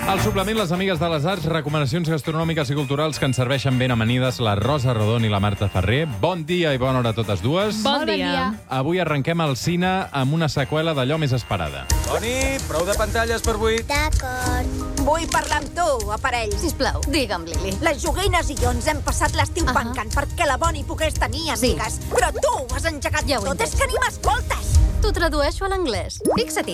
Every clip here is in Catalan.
Al suplement, les amigues de les arts, recomanacions gastronòmiques i culturals que ens serveixen ben amanides la Rosa Rodon i la Marta Ferrer. Bon dia i bona hora a totes dues. Bon dia. Avui arrenquem al cine amb una seqüela d'allò més esperada. Toni, prou de pantalles per avui. D'acord. Vull parlar amb tu, aparell. Sisplau, digue'm, Lili. Les joguines i jo ens hem passat l'estiu pencant perquè la Bonnie pogués tenir amigues. Però tu ho has engegat Ja ho tot, entenc. és que ni m'escoltes. T'ho tradueixo a l'anglès. Fixa-t'hi.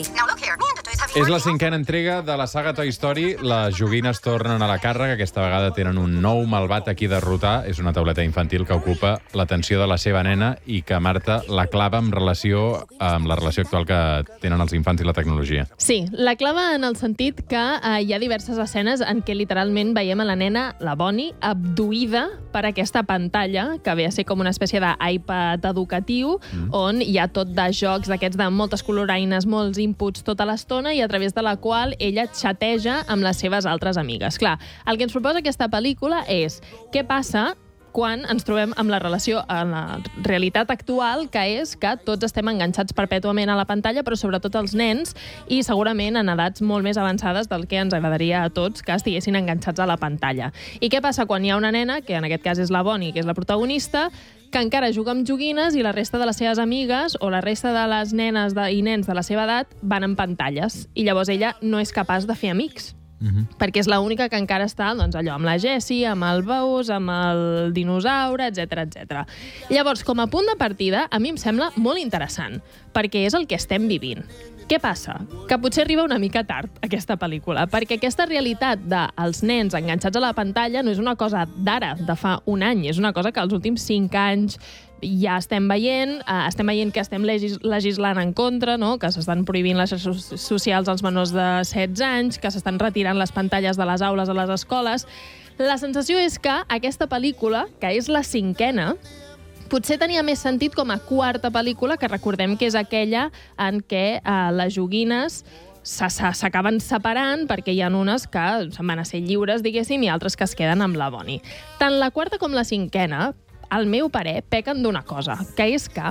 És la cinquena entrega de la saga Toy Story. Les joguines tornen a la càrrega. Aquesta vegada tenen un nou malvat a qui derrotar. És una tauleta infantil que ocupa l'atenció de la seva nena i que Marta la clava amb la relació actual que tenen els infants i la tecnologia. Sí, la clava en el sentit que hi ha diverses escenes en què literalment veiem a la nena, la Bonnie, abduïda per aquesta pantalla, que ve a ser com una espècie d'iPad educatiu, on hi ha tot de jocs d'aquests de moltes coloraines, molts inputs tota l'estona i a través de la qual ella xateja amb les seves altres amigues. Clar, el que ens proposa aquesta pel·lícula és què passa quan ens trobem amb la relació en la realitat actual, que és que tots estem enganxats perpètuament a la pantalla, però sobretot els nens, i segurament en edats molt més avançades del que ens agradaria a tots que estiguessin enganxats a la pantalla. I què passa quan hi ha una nena, que en aquest cas és la Bonnie, que és la protagonista, que encara juga amb joguines i la resta de les seves amigues o la resta de les nenes i nens de la seva edat van en pantalles. I llavors ella no és capaç de fer amics. Perquè és l'única que encara està doncs, allò amb la Jessie, amb el Buzz, amb el dinosaure, etc etc. Llavors, com a punt de partida, a mi em sembla molt interessant, perquè és el que estem vivint. Què passa? Que potser arriba una mica tard, aquesta pel·lícula, perquè aquesta realitat dels nens enganxats a la pantalla no és una cosa d'ara, de fa un any, és una cosa que els últims 5 anys ja estem veient que estem legislant en contra, no? Que s'estan prohibint les xarxes socials als menors de 16 anys, que s'estan retirant les pantalles de les aules a les escoles. La sensació és que aquesta pel·lícula, que és la cinquena, potser tenia més sentit com a quarta pel·lícula, que recordem que és aquella en què les joguines s'acaben separant perquè hi ha unes que se'n van a ser lliures, diguéssim, i altres que es queden amb la Bonnie. Tant la quarta com la cinquena, al meu parer, pequen d'una cosa, que és que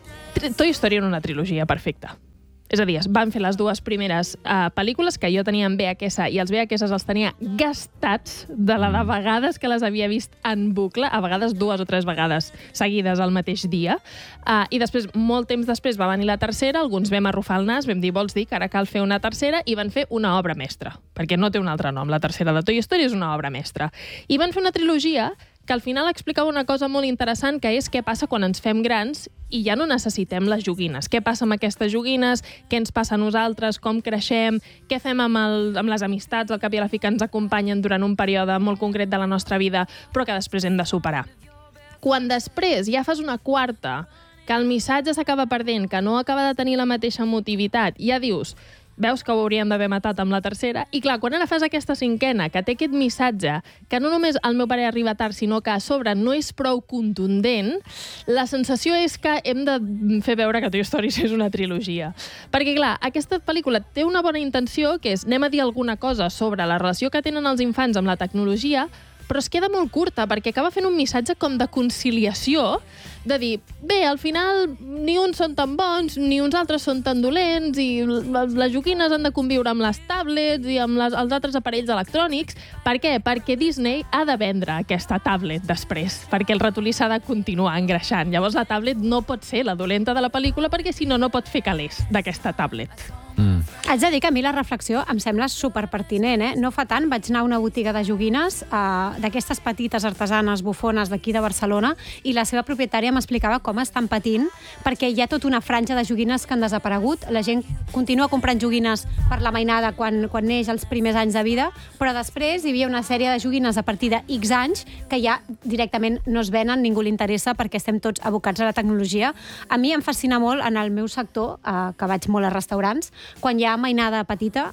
Toy Story era una trilogia perfecta. És a dir, van fer les dues primeres pel·lícules que jo tenia en VHS i els VHS els tenia gastats de la de vegades que les havia vist en bucle, a vegades 2 o 3 vegades seguides al mateix dia. I després, molt temps després, va venir la tercera, alguns vam arrufar el nas, vam dir, vols dir que ara cal fer una tercera, i van fer una obra mestra, perquè no té un altre nom. La tercera de Toy Story és una obra mestra. I van fer una trilogia que al final explicava una cosa molt interessant, que és què passa quan ens fem grans i ja no necessitem les joguines. Què passa amb aquestes joguines? Què ens passa a nosaltres? Com creixem? Què fem amb les amistats, al cap i a la fi, que ens acompanyen durant un període molt concret de la nostra vida, però que després hem de superar? Quan després ja fas una quarta, que el missatge s'acaba perdent, que no acaba de tenir la mateixa emotivitat, ja dius, veus que ho haurien d'haver matat amb la tercera, i clar, quan ara fas aquesta cinquena, que té aquest missatge, que no només al meu pare arriba tard, sinó que a sobre no és prou contundent, la sensació és que hem de fer veure que Toy Story és una trilogia. Perquè clar, aquesta pel·lícula té una bona intenció, que és anem a dir alguna cosa sobre la relació que tenen els infants amb la tecnologia, però es queda molt curta, perquè acaba fent un missatge com de conciliació, de dir, bé, al final ni uns són tan bons, ni uns altres són tan dolents, i les joguines han de conviure amb les tablets i amb els altres aparells electrònics. Per què? Perquè Disney ha de vendre aquesta tablet després, perquè el ratolí s'ha de continuar engreixant. Llavors la tablet no pot ser la dolenta de la pel·lícula, perquè si no, no pot fer calés d'aquesta tablet. Haig de dir que a mi la reflexió em sembla superpertinent, eh? No fa tant vaig anar a una botiga de joguines d'aquestes petites artesanes bufones d'aquí de Barcelona, i la seva propietària m'explicava com estan patint, perquè hi ha tota una franja de joguines que han desaparegut. La gent continua comprant joguines per la mainada quan neix els primers anys de vida, però després hi havia una sèrie de joguines a partir de X anys que ja directament no es venen, ningú li interessa, perquè estem tots abocats a la tecnologia. A mi em fascina molt en el meu sector, que vaig molt a restaurants, quan hi ha mainada petita,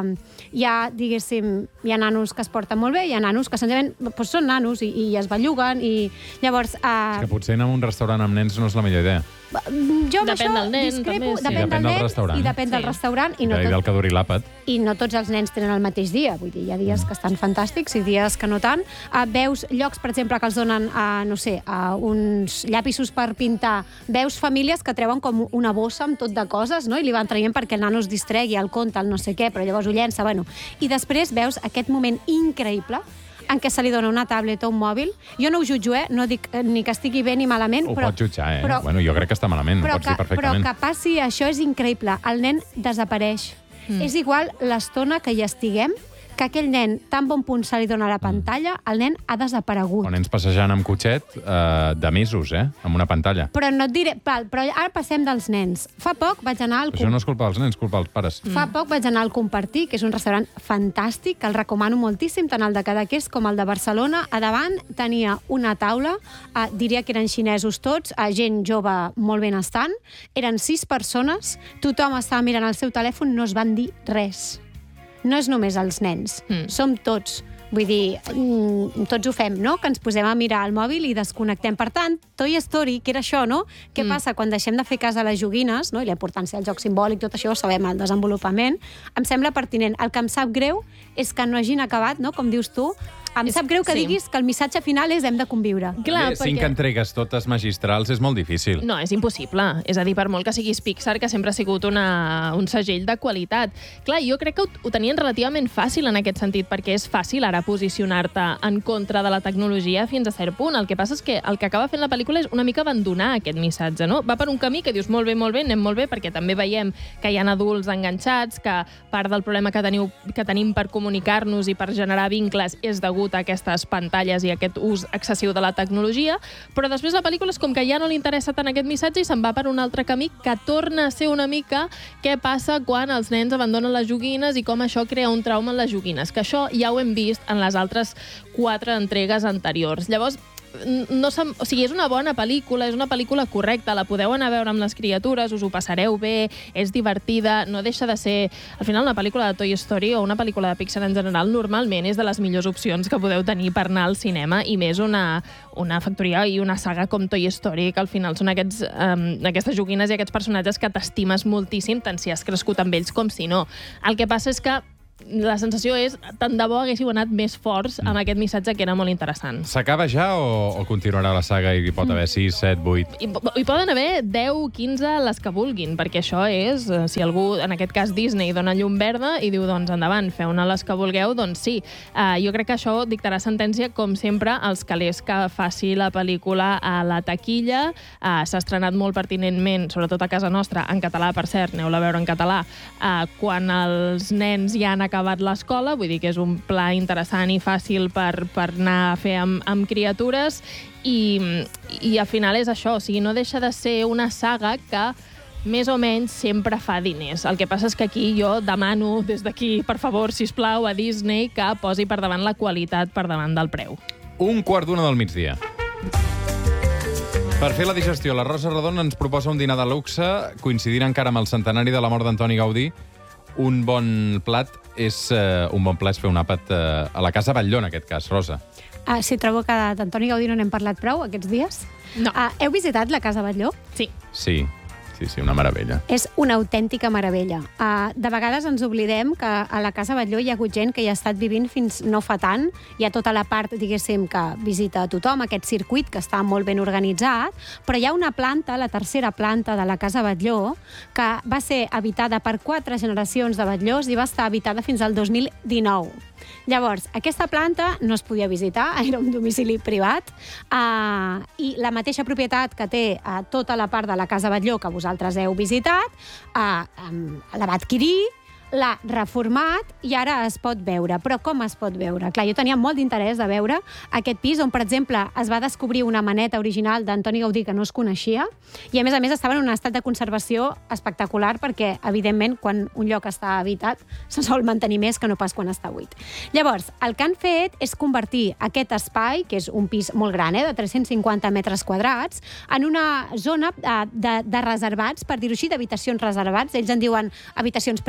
diguéssim, hi ha nanos que es porten molt bé, hi ha nanos que senzillament són nanos i es belluguen, i llavors... És que potser anar a un restaurant amb nens no és la millor idea. Jo amb Depèn això del nen, discrepo, també, sí. depèn del nen restaurant. i depèn del Sí. restaurant. I del que duri l'àpat. I no tots els nens tenen el mateix dia. Vull dir, hi ha dies que estan fantàstics i dies que no tant. Veus llocs, per exemple, que els donen uns llapisos per pintar. Veus famílies que treuen com una bossa amb tot de coses, no? I li van traient perquè el nano es distregui, el conte, el no sé què, però llavors ho llença. Bueno. I després veus aquest moment increïble en què se li dona una tablet o un mòbil. Jo no ho jutjo, no dic ni que estigui bé ni malament, Ho però... pots jutjar, però- Bueno, jo crec que està malament, ho però pots dir perfectament. Però que passi això és increïble. El nen desapareix. És igual l'estona que hi estiguem, que aquell nen, tan bon punt se li dona la pantalla, el nen ha desaparegut. O nens passejant amb cotxet de mesos, amb una pantalla. Però no et diré... Però ara passem dels nens. Fa poc vaig anar al... Això no és culpa dels nens, és culpa dels pares. Fa poc vaig anar al Compartir, que és un restaurant fantàstic, que el recomano moltíssim, tant el de Cadaqués com el de Barcelona. A davant tenia una taula, diria que eren xinesos tots, gent jove molt benestant. Eren 6 persones, tothom estava mirant el seu telèfon, no es van dir res. No és només els nens, som tots. Vull dir, tots ho fem, no? Que ens posem a mirar el mòbil i desconnectem. Per tant, Toy Story, que era això, no? Què passa quan deixem de fer cas a les joguines, no? I la importància del joc simbòlic, tot això ho sabem, el desenvolupament, em sembla pertinent. El que em sap greu és que no hagin acabat, no? Com dius tu, em sap greu que diguis que el missatge final és hem de conviure. Clar, 5 entregues totes magistrals és molt difícil. No, és impossible. És a dir, per molt que siguis Pixar, que sempre ha sigut un segell de qualitat. Clar, jo crec que ho tenien relativament fàcil en aquest sentit, perquè és fàcil ara posicionar-te en contra de la tecnologia fins a cert punt. El que passa és que el que acaba fent la pel·lícula és una mica abandonar aquest missatge, no? Va per un camí que dius molt bé, anem molt bé, perquè també veiem que hi ha adults enganxats, que part del problema que tenim per comunicar-nos i per generar vincles és degut a aquestes pantalles i aquest ús excessiu de la tecnologia, però després la pel·lícula és com que ja no li interessa tant aquest missatge i se'n va per un altre camí que torna a ser una mica què passa quan els nens abandonen les joguines i com això crea un trauma en les joguines, que això ja ho hem vist en les altres 4 entregues anteriors. Llavors, és una bona pel·lícula, és una pel·lícula correcta, la podeu anar a veure amb les criatures, us ho passareu bé, és divertida, no deixa de ser... Al final, una pel·lícula de Toy Story o una pel·lícula de Pixar en general normalment és de les millors opcions que podeu tenir per anar al cinema, i més una factoria i una saga com Toy Story, que al final són aquestes joguines i aquests personatges que t'estimes moltíssim, tant si has crescut amb ells com si no. El que passa és que la sensació és tant de bo haguéssiu anat més forts amb aquest missatge que era molt interessant. S'acaba ja o continuarà la saga i hi pot haver 6, 7, 8? Hi poden haver 10, 15, les que vulguin, perquè això és, si algú, en aquest cas Disney, dona llum verda i diu, doncs endavant, feu-ne les que vulgueu, doncs sí. Jo crec que això dictarà sentència, com sempre, als calés que faci la pel·lícula a la taquilla. S'ha estrenat molt pertinentment, sobretot a casa nostra, en català, per cert, aneu-la a veure en català, quan els nens ja han acabat l'escola, vull dir que és un pla interessant i fàcil per anar a fer amb criatures, i al final és això, o sigui, no deixa de ser una saga que més o menys sempre fa diners. El que passa és que aquí jo demano des d'aquí, per favor, sisplau, a Disney que posi per davant la qualitat per davant del preu. 1:45 del migdia. Per fer la digestió, la Rosa Rodon ens proposa un dinar de luxe, coincidint encara amb el centenari de la mort d'Antoni Gaudí. Un bon plat és fer un àpat a la Casa Batlló, en aquest cas, Rosa. Sí, trobo que d'Antoni Gaudí no n'hem parlat prou aquests dies. No. Heu visitat la Casa Batlló? Sí. Sí, una meravella. És una autèntica meravella. De vegades ens oblidem que a la Casa Batlló hi ha hagut gent que hi ha estat vivint fins no fa tant. Hi ha tota la part, diguéssim, que visita tothom, aquest circuit que està molt ben organitzat, però hi ha una planta, la tercera planta de la Casa Batlló, que va ser habitada per 4 generacions de batllós i va estar habitada fins al 2019. Llavors, aquesta planta no es podia visitar, era un domicili privat, i la mateixa propietat que té tota la part de la Casa Batlló que vosaltres heu visitat, la va adquirir, l'ha reformat i ara es pot veure. Però com es pot veure? Clar, jo tenia molt d'interès de veure aquest pis on, per exemple, es va descobrir una maneta original d'Antoni Gaudí que no es coneixia i, a més, estava en un estat de conservació espectacular perquè, evidentment, quan un lloc està habitat se sol mantenir més que no pas quan està buit. Llavors, el que han fet és convertir aquest espai, que és un pis molt gran, de 350 metres quadrats, en una zona de reservats, per dir-ho així, d'habitacions reservats. Ells en diuen habitacions privades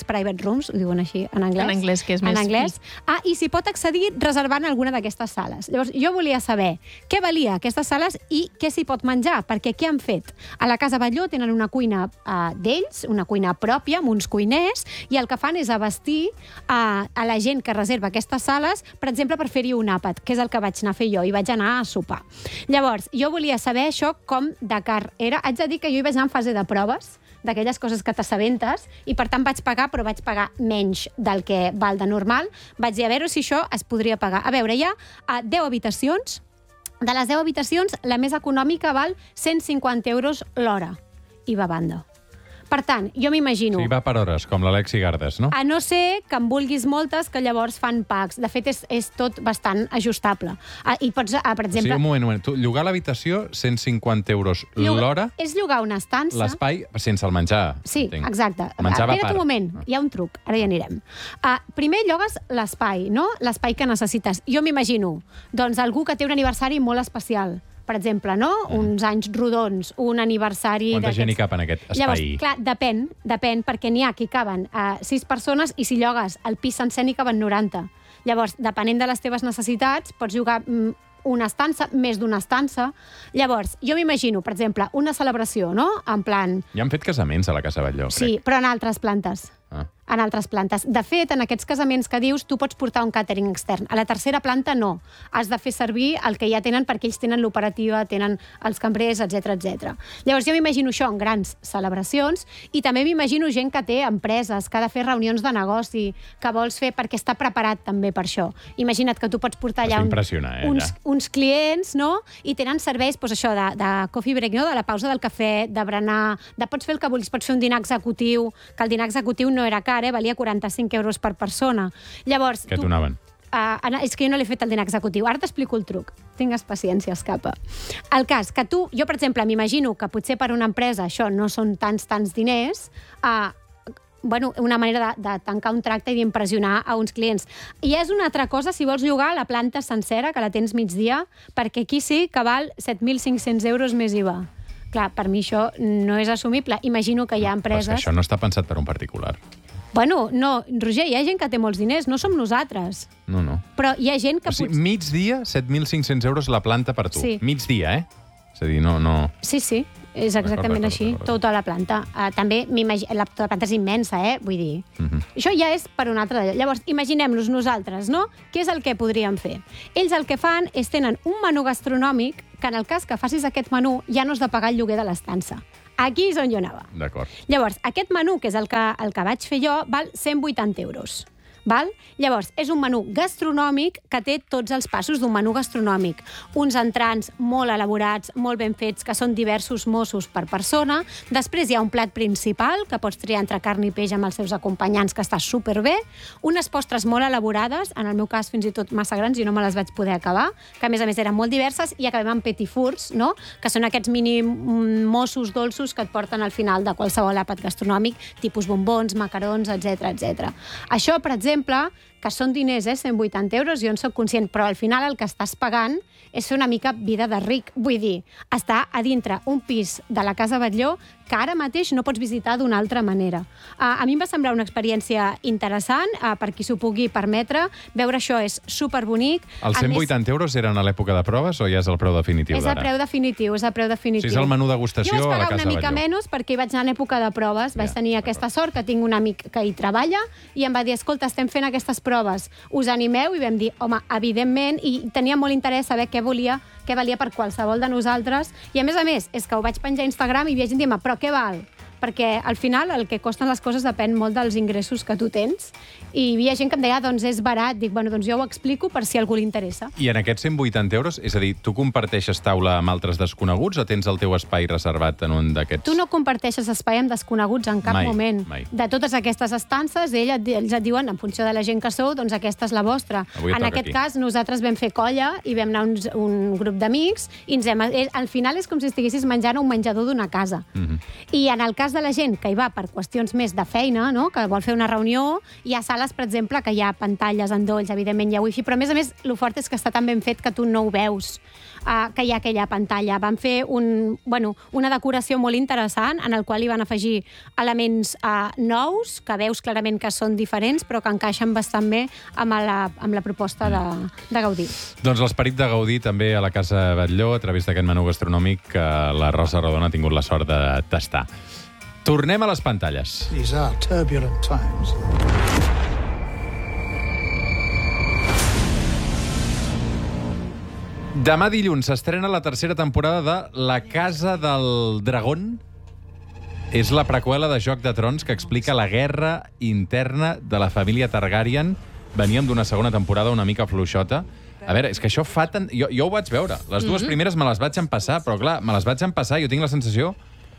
private rooms, ho diuen així en anglès. En anglès, que és més... En anglès. I s'hi pot accedir reservant alguna d'aquestes sales. Llavors, jo volia saber què valia aquestes sales i què s'hi pot menjar, perquè què han fet? A la Casa Batlló tenen una cuina d'ells, una cuina pròpia, amb uns cuiners, i el que fan és abastir a la gent que reserva aquestes sales, per exemple, per fer-hi un àpat, que és el que vaig anar a fer jo, i vaig anar a sopar. Llavors, jo volia saber això com de car era. Haig de dir que jo hi vaig anar en fase de proves, d'aquelles coses que t'assabentes, i per tant vaig pagar, però vaig pagar menys del que val de normal. Vaig dir, a veure si això es podria pagar. A veure, hi ha 10 habitacions. De les 10 habitacions, la més econòmica val 150 euros l'hora. I va a banda. Per tant, jo m'imagino... Sí, va per hores, com l'Alexi Gardes, no? A no ser que en vulguis moltes que llavors fan packs. De fet, és tot bastant ajustable. I pots, per exemple... Sí, un moment. Tu, llogar l'habitació, 150 euros l'hora... És llogar una estança... L'espai, sense el menjar. Sí, entenc. exacte. Menjar va a part. Un moment, hi ha un truc, ara hi anirem. Primer llogues l'espai, no? L'espai que necessites. Jo m'imagino, doncs, algú que té un aniversari molt especial, per exemple, no? Uns anys rodons, un aniversari... Quanta gent hi cap en aquest espai? Llavors, clar, depèn, perquè n'hi ha que hi caben 6 persones i si llogues el pis sencer n'hi caben 90. Llavors, depenent de les teves necessitats, pots llogar una estança, més d'una estança. Llavors, jo m'imagino, per exemple, una celebració, no? En plan... Ja han fet casaments a la Casa Batlló, crec. Sí, però en altres plantes. En altres plantes. De fet, en aquests casaments que dius, tu pots portar un càtering extern. A la tercera planta, no. Has de fer servir el que ja tenen, perquè ells tenen l'operativa, tenen els cambrers, etc etc. Llavors, jo m'imagino això en grans celebracions i també m'imagino gent que té empreses, que ha de fer reunions de negoci, que vols fer perquè està preparat també per això. Imagina't que tu pots portar allà uns clients, no? I tenen serveis, doncs això, de coffee break, no? De la pausa del cafè, de berenar, pots fer el que vulguis, pots fer un dinar executiu, que el dinar executiu no era car, valia 45 euros per persona. Llavors, què donaven? És que jo no l'he fet el dinar executiu. Ara t'explico el truc. Tingues paciència, escapa. El cas que jo, per exemple, m'imagino que potser per una empresa això no són tants diners, una manera de tancar un tracte i d'impressionar a uns clients. I és una altra cosa si vols llogar la planta sencera, que la tens migdia, perquè aquí sí que val 7.500 euros més IVA. Clar, per mi això no és assumible. Imagino que hi ha empreses... Però és que això no està pensat per un particular. Bueno, no, Roger, hi ha gent que té molts diners, no som nosaltres. No. Però hi ha gent que... O sigui, migdia, 7.500 euros la planta per tu. Sí. Migdia, És a dir, no... Sí, és exactament així, tota la planta. També, la planta és immensa, vull dir. Això ja és per un altre... Llavors, imaginem-nos nosaltres, no? Què és el que podríem fer? Ells el que fan és tenen un menú gastronòmic que en el cas que facis aquest menú ja no has de pagar el lloguer de l'estança. Aquí és on jo anava. D'acord. Llavors, aquest menú, que és el que vaig fer jo, val 180 euros. Val? Llavors, és un menú gastronòmic que té tots els passos d'un menú gastronòmic. Uns entrants molt elaborats, molt ben fets, que són diversos mossos per persona. Després hi ha un plat principal, que pots triar entre carn i peix amb els seus acompanyants, que està superbé. Unes postres molt elaborades, en el meu cas fins i tot massa grans, i no me les vaig poder acabar, que a més eren molt diverses, i acabem amb petit fours, no? Que són aquests mini mossos dolços que et porten al final de qualsevol àpat gastronòmic, tipus bombons, macarons, etc. Això, per exemple, que són diners, 180 euros, jo en soc conscient, però al final el que estàs pagant és fer una mica vida de ric. Vull dir, està a dintre un pis de la Casa Batlló que ara mateix no pots visitar d'una altra manera. A mi em va semblar una experiència interessant, per qui s'ho pugui permetre. Veure això és superbonic. Els 180 euros eren a l'època de proves o ja és el preu definitiu d'ara? És el preu definitiu, és el preu definitiu. O sigui, és el menú degustació a la Casa Batlló. Jo vaig pagar una mica menys perquè hi vaig anar en època de proves. Vaig tenir aquesta sort, que tinc un amic que hi treballa, i em va dir, escolta, estem fent aquestes proves, us animeu? I vam dir, home, evidentment, i tenia molt interès saber què valia per qualsevol de nosaltres. I a més, és que ho vaig penjar a Instagram i hi havia gent dient, però què val? Perquè al final el que costen les coses depèn molt dels ingressos que tu tens. I hi havia gent que em deia, doncs és barat. Dic, bueno, doncs jo ho explico per si a algú li interessa. I en aquests 180 euros, és a dir, tu comparteixes taula amb altres desconeguts o tens el teu espai reservat en un d'aquests? Tu no comparteixes espai amb desconeguts en cap moment. Mai. De totes aquestes estances, ells et diuen, en funció de la gent que sou, doncs aquesta és la vostra. En aquest cas, nosaltres vam fer colla i vam anar un grup d'amics i al final és com si estiguessis menjant a un menjador d'una casa. I en el cas cas de la gent que hi va per qüestions més de feina, no? Que vol fer una reunió, hi ha sales, per exemple, que hi ha pantalles, endolls, evidentment hi ha wifi, però a més, el fort és que està tan ben fet que tu no ho veus, que hi ha aquella pantalla. Van fer una decoració molt interessant en el qual hi van afegir elements nous, que veus clarament que són diferents, però que encaixen bastant bé amb la proposta de Gaudí. Doncs l'esperit de Gaudí també a la Casa Batlló, a través d'aquest menú gastronòmic que la Rosa Rodona ha tingut la sort de tastar. Tornem a les pantalles. These are turbulent times. Demà dilluns s'estrena la tercera temporada de La Casa del Dragón. És la preqüela de Joc de Trons que explica la guerra interna de la família Targaryen. Veníem d'una segona temporada una mica fluixota. A veure, és que això fa tant... Jo ho vaig veure. Les dues primeres me les vaig empassar, però clar, me les vaig empassar i jo tinc la sensació...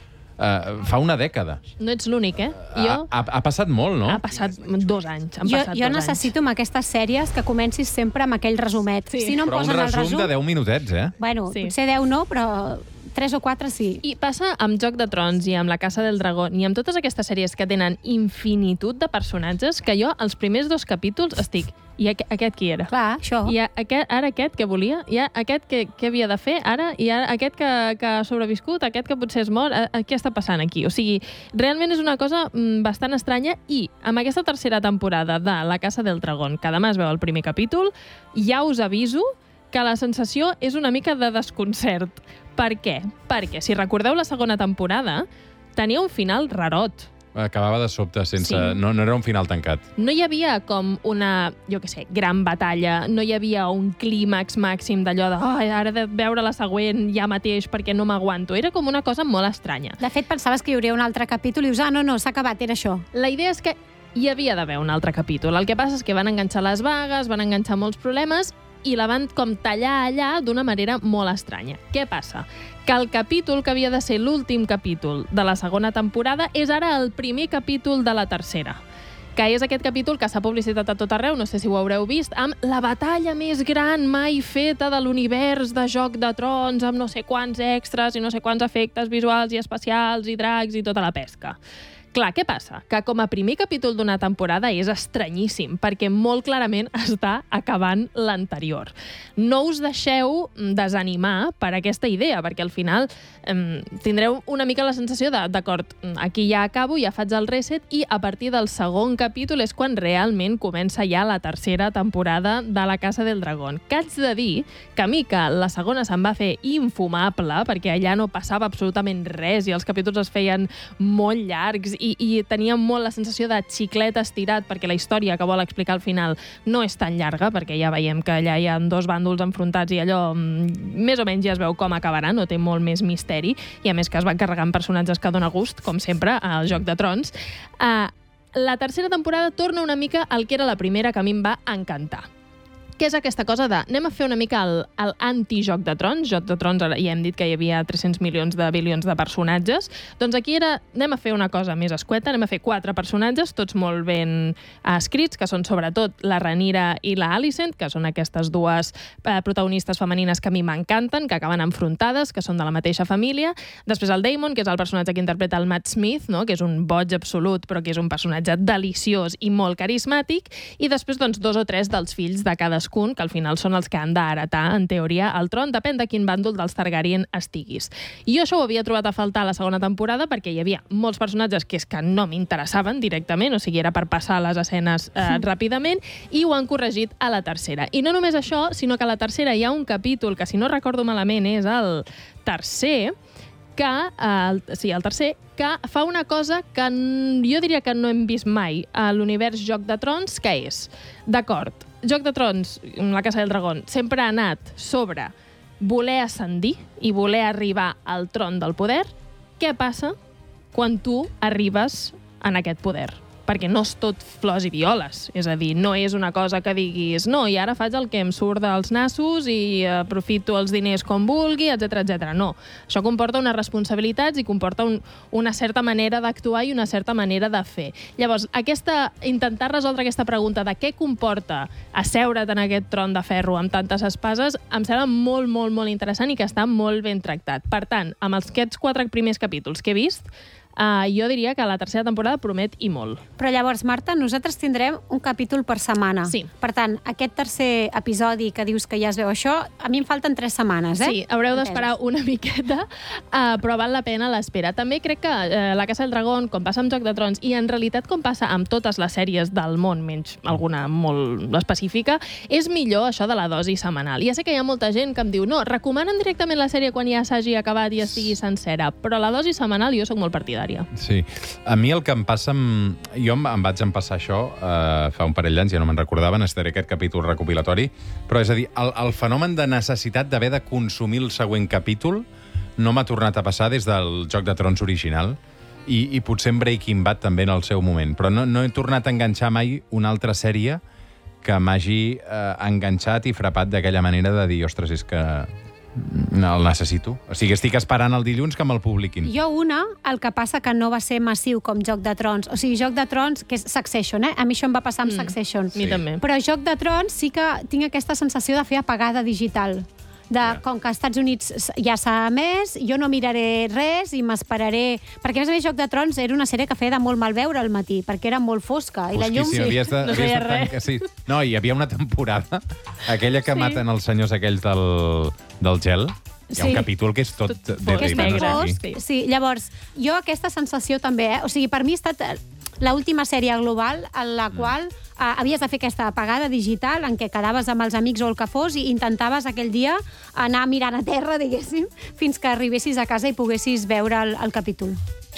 fa una dècada. No ets l'únic, eh? Ha passat molt, no? Ha passat 2 anys. Jo necessito amb aquestes sèries que comencis sempre amb aquell resumet. Sí. Si no em Però un posen el resum de 10 minutets, eh? Bueno, Sí. potser 10 no, però 3 o 4 sí. I passa amb Joc de Trons i amb La Casa del Dragón i amb totes aquestes sèries que tenen infinitud de personatges que jo, els primers 2 capítols, estic... I aquest qui era? Clar, això. I ara aquest que volia? I aquest que havia de fer? Ara? I ara aquest que ha sobreviscut? Aquest que potser és mort? Què està passant aquí? O sigui, realment és una cosa bastant estranya i amb aquesta tercera temporada de La Casa del Dragón, que demà es veu el primer capítol, ja us aviso que la sensació és una mica de desconcert. Per què? Perquè, si recordeu la segona temporada, tenia un final rarot. Acabava de sobte, sense... Sí. No era un final tancat. No hi havia com una, jo què sé, gran batalla, no hi havia un clímax màxim d'allò de ara he de veure la següent ja mateix perquè no m'aguanto. Era com una cosa molt estranya. De fet, pensaves que hi hauria un altre capítol i dius, no, s'ha acabat, era això. La idea és que hi havia d'haver un altre capítol. El que passa és que van enganxar les vagues, van enganxar molts problemes i la van com tallar allà d'una manera molt estranya. Què passa? Que el capítol que havia de ser l'últim capítol de la segona temporada és ara el primer capítol de la tercera, que és aquest capítol que s'ha publicitat a tot arreu, no sé si ho haureu vist, amb la batalla més gran mai feta de l'univers de Joc de Trons, amb no sé quants extras i no sé quants efectes visuals i especials i dracs i tota la pesca. Clar, què passa? Que com a primer capítol d'una temporada és estranyíssim, perquè molt clarament està acabant l'anterior. No us deixeu desanimar per aquesta idea, perquè al final tindreu una mica la sensació de, d'acord, aquí ja acabo, ja faig el reset, i a partir del segon capítol és quan realment comença ja la tercera temporada de La Casa del Dragón. Que haig de dir que a mi que la segona se'm va fer infumable, perquè allà no passava absolutament res i els capítols es feien molt llargs i tenia molt la sensació de xiclet estirat, perquè la història que vol explicar al final no és tan llarga, perquè ja veiem que allà hi ha 2 bàndols enfrontats i allò més o menys ja es veu com acabarà, no té molt més misteri, i a més que es van carregant personatges que dona gust, com sempre, al Joc de Trons. La tercera temporada torna una mica al que era la primera, que a mi em va encantar. Què és aquesta cosa de anem a fer una mica el anti-Joc de Trons? Joc de Trons, ja hem dit que hi havia 300 milions de bilions de personatges. Doncs aquí era, anem a fer una cosa més escueta, anem a fer 4 personatges, tots molt ben escrits, que són sobretot la Rhaenyra i la Alicent, que són aquestes 2 protagonistes femenines que a mi m'encanten, que acaben enfrontades, que són de la mateixa família. Després el Daemon, que és el personatge que interpreta el Matt Smith, no? Que és un boig absolut, però que és un personatge deliciós i molt carismàtic. I després, doncs, 2 o 3 dels fills de cadascun, que al final són els que han d'heretar, en teoria, el tron, depèn de quin bàndol dels Targaryen estiguis. I jo això ho havia trobat a faltar a la segona temporada perquè hi havia molts personatges que és que no m'interessaven directament, o sigui, era per passar les escenes ràpidament, i ho han corregit a la tercera. I no només això, sinó que a la tercera hi ha un capítol que, si no recordo malament, és el tercer, el tercer, que fa una cosa que jo diria que no hem vist mai a l'univers Joc de Trons, que és, d'acord, Joc de Trons, La Casa del Dragón, sempre ha anat sobre voler ascendir i voler arribar al tron del poder. Què passa quan tu arribes en aquest poder? Perquè no és tot flors i violes. És a dir, no és una cosa que diguis no, i ara faig el que em surt dels nassos i aprofito els diners com vulgui, etc etc. No. Això comporta unes responsabilitats i comporta una certa manera d'actuar i una certa manera de fer. Llavors, intentar resoldre aquesta pregunta de què comporta asseure't en aquest tron de ferro amb tantes espases em sembla molt, molt, molt interessant i que està molt ben tractat. Per tant, amb aquests 4 primers capítols que he vist, Jo diria que la tercera temporada promet i molt. Però llavors, Marta, nosaltres tindrem un capítol per setmana. Sí. Per tant, aquest tercer episodi que dius que ja es veu això, a mi em falten 3 setmanes, Sí, haureu d'esperar una miqueta, però val la pena l'espera. També crec que La Casa del Dragón, com passa amb Joc de Trons, i en realitat com passa amb totes les sèries del món, menys alguna molt específica, és millor això de la dosi setmanal. Ja sé que hi ha molta gent que em diu no, recomanen directament la sèrie quan ja s'hagi acabat i estigui sencera, però la dosi setmanal jo sóc molt partidària. Sí. A mi el que em passa... Jo em vaig empassar això fa un parell d'anys, ja no me'n recordava, necessitaré aquest capítol recopilatori, però és a dir, el fenomen de necessitat d'haver de consumir el següent capítol no m'ha tornat a passar des del Joc de Trons original i potser en Breaking Bad també en el seu moment, però no he tornat a enganxar mai una altra sèrie que m'hagi enganxat i frapat d'aquella manera de dir, ostres, és que el necessito. O sigui, estic esperant el dilluns que me'l publiquin. Jo el que passa que no va ser massiu com Joc de Trons. O sigui, Joc de Trons, que és Succession, A mi això em va passar amb Succession. Mi també. Però Joc de Trons sí que tinc aquesta sensació de fer apagada digital. Com que als Estats Units ja s'ha emès, jo no miraré res i m'esperaré... Perquè, a més, Joc de Trons era una sèrie que feia de molt mal veure al matí, perquè era molt fosca. I la llum... no feia res. Sí. No, hi havia una temporada, aquella que maten els senyors aquells del gel. Hi ha un capítol que és tot de negre. Sí, llavors, jo aquesta sensació també, O sigui, per mi ha estat l'última sèrie global en la qual havies de fer aquesta apagada digital en què quedaves amb els amics o el que fos i intentaves aquell dia anar mirant a terra, diguéssim, fins que arribessis a casa i poguessis veure el capítol.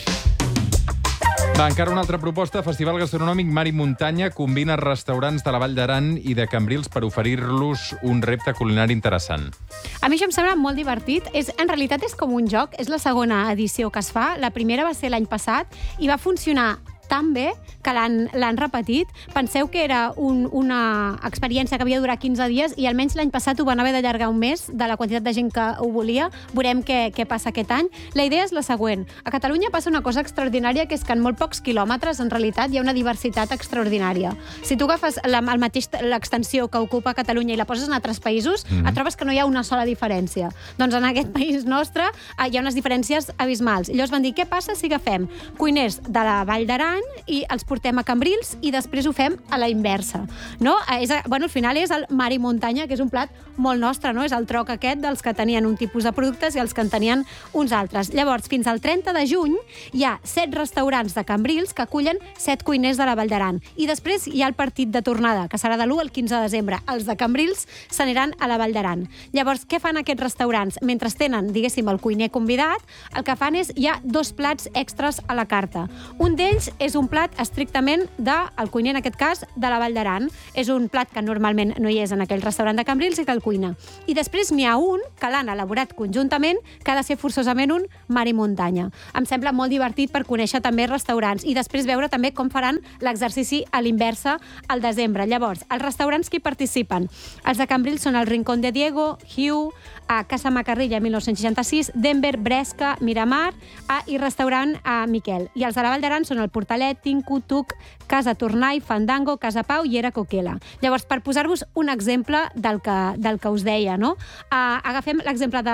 Va, encara una altra proposta. Festival Gastronòmic Mar i Muntanya combina restaurants de la Vall d'Aran i de Cambrils per oferir-los un repte culinari interessant. A mi això em sembla molt divertit. En realitat és com un joc. És la segona edició que es fa. La primera va ser l'any passat i va funcionar tan bé que l'han repetit. Penseu que era una experiència que havia de durar 15 dies i almenys l'any passat ho van haver d'allargar un mes de la quantitat de gent que ho volia. Veurem què passa aquest any. La idea és la següent. A Catalunya passa una cosa extraordinària, que és que en molt pocs quilòmetres, en realitat, hi ha una diversitat extraordinària. Si tu agafes l'extensió que ocupa Catalunya i la poses en altres països, et trobes que no hi ha una sola diferència. Doncs en aquest país nostre hi ha unes diferències abismals. I llavors van dir, què passa si agafem cuiners de la Vall d'Aran i els portem a Cambrils i després ho fem a la inversa, no? Al final és el mar i muntanya, que és un plat molt nostre, no? És el troc aquest dels que tenien un tipus de productes i els que en tenien uns altres. Llavors, fins al 30 de juny hi ha 7 restaurants de Cambrils que acullen 7 cuiners de la Vall d'Aran. I després hi ha el partit de tornada, que serà de l'1 al 15 de desembre. Els de Cambrils se n'aniran a la Vall d'Aran. Llavors, què fan aquests restaurants? Mentre tenen, diguéssim, el cuiner convidat, el que fan és hi ha 2 plats extras a la carta. Un d'ells és un plat estrictament del cuiner, en aquest cas, de la Vall d'Aran. És un plat que normalment no hi és en aquell restaurant de Cambrils i que el cuina. I després n'hi ha un que l'han elaborat conjuntament, que ha de ser forçosament un mar i muntanya. Em sembla molt divertit per conèixer també restaurants i després veure també com faran l'exercici a l'inversa al desembre. Llavors, els restaurants que hi participen, els de Cambrils són el Rincón de Diego, Hugh, Casa Macarrilla 1966, Denver, Bresca, Miramar i restaurant Miquel. I els de la Vall d'Aran són el Portalet, Tinku, Tuc, Casa Tornai, Fandango, Casa Pau i Era Coquela. Llavors, per posar-vos un exemple del que us deia, no? Agafem l'exemple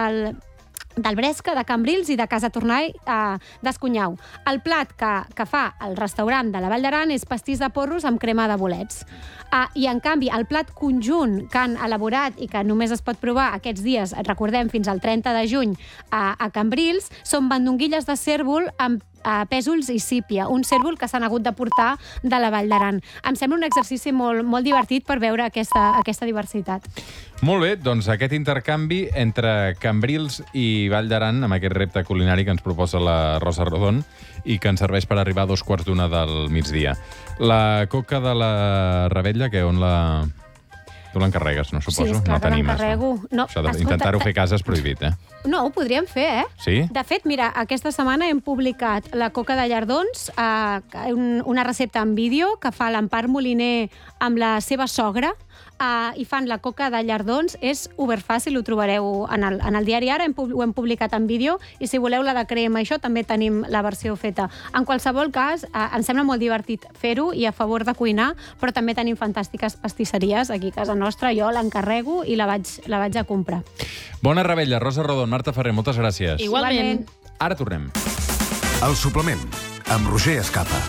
del Bresca, de Cambrils i de Casa Tornai d'Escunyau. El plat que fa el restaurant de la Vall d'Aran és pastís de porros amb crema de bolets. I, en canvi, el plat conjunt que han elaborat i que només es pot provar aquests dies, recordem, fins al 30 de juny a Cambrils, són bandonguilles de cèrvol amb pèsols i sípia, un cèrvol que s'han hagut de portar de la Vall d'Aran. Em sembla un exercici molt, molt divertit per veure aquesta diversitat. Molt bé, doncs aquest intercanvi entre Cambrils i Vall d'Aran, amb aquest repte culinari que ens proposa la Rosa Rodon i que ens serveix per arribar a 2:15 del migdia. La coca de la Rebella, que on la... Tu l'encarregues, no suposo? Sí, és clar no que t'animes, l'encarrego. No, això d'intentar-ho fer a casa és prohibit, No, ho podríem fer, Sí? De fet, mira, aquesta setmana hem publicat la coca de llardons, una recepta en vídeo que fa l'Empar Moliner amb la seva sogra, i fan la coca de llardons. És uberfàcil, ho trobareu en el diari Ara, ho hem publicat en vídeo, i si voleu la de crema, això també tenim la versió feta. En qualsevol cas, em sembla molt divertit fer-ho i a favor de cuinar, però també tenim fantàstiques pastisseries aquí a casa nostra. Jo l'encarrego i la vaig a comprar. Bona Rebella, Rosa Rodon, Marta Ferrer, moltes gràcies. Igualment. Ara tornem. El suplement, amb Roger Escapa.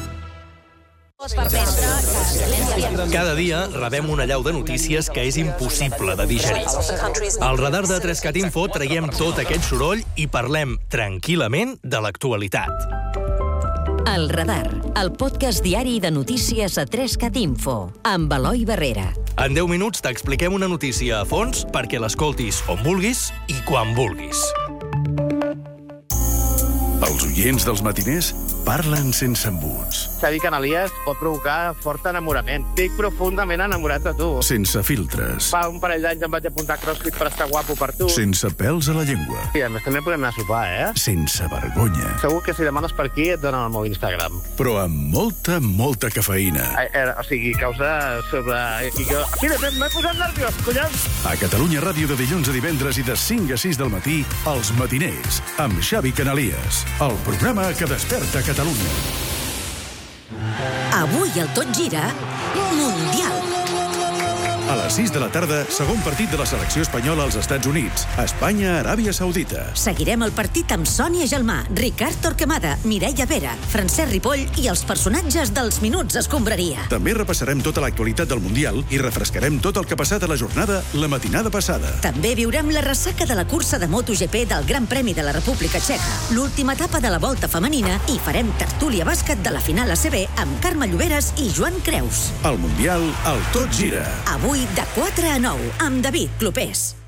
Cada dia rebem una allau de notícies que és impossible de digerir. Al radar de 3CAT Info traiem tot aquest soroll i parlem tranquil·lament de l'actualitat. El Radar, el podcast diari de notícies a 3CAT Info, amb Eloi Barrera. En 10 minuts t'expliquem una notícia a fons perquè l'escoltis on vulguis i quan vulguis. Els oients dels matiners parlen sense embuts. Xavi Canalies pot provocar fort enamorament. Estic profundament enamorat de tu. Sense filtres. Fa un parell d'anys em vaig apuntar a CrossFit per estar guapo per tu. Sense pèls a la llengua. I a més també podem anar a sopar, Sense vergonya. Segur que si demanes per aquí et donen el meu Instagram. Però amb molta cafeïna. O sigui, causa sobre... Mira, m'he posat nerviós, collons! A Catalunya Ràdio de dilluns a divendres i de 5 a 6 del matí, Els Matiners, amb Xavi Canalies. El programa que desperta Catalunya. Avui el Tot Gira Mundial. A les 6 de la tarda, segon partit de la selecció espanyola als Estats Units. Espanya-Aràbia Saudita. Seguirem el partit amb Sònia Gelmà, Ricard Torquemada, Mireia Vera, Francesc Ripoll i els personatges dels Minuts Escombraria. També repassarem tota l'actualitat del Mundial i refrescarem tot el que ha passat a la jornada la matinada passada. També viurem la ressaca de la cursa de MotoGP del Gran Premi de la República Txeca, l'última etapa de la Volta Femenina i farem tertúlia bàsquet de la final ACB amb Carme Lloberes i Joan Creus. El Mundial, el Tot Gira. Avui de 4 a 9, amb David Clopés.